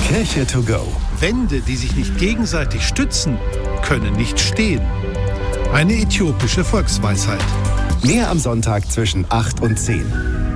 Kirche to go. Wände, die sich nicht gegenseitig stützen, können nicht stehen. Eine äthiopische Volksweisheit. Mehr am Sonntag zwischen 8 und 10.